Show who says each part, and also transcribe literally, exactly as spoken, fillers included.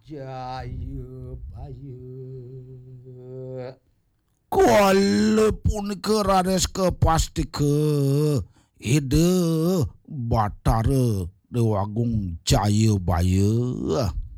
Speaker 1: Jaya Baya.
Speaker 2: Walaupun ke rares ke pasti ke ide batara de wagung Jaya Baya.